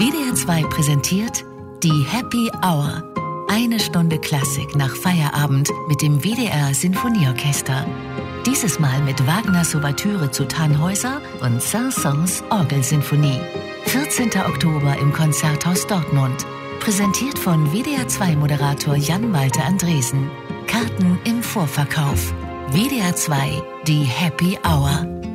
WDR 2 präsentiert die Happy Hour. Eine Stunde Klassik nach Feierabend mit dem WDR Sinfonieorchester. Dieses Mal mit Wagners Ouvertüre zu Tannhäuser und Saint-Saëns Orgelsinfonie. 14. Oktober im Konzerthaus Dortmund. Präsentiert von WDR 2 Moderator Jan-Walter Andresen. Karten im Vorverkauf. WDR 2, die Happy Hour.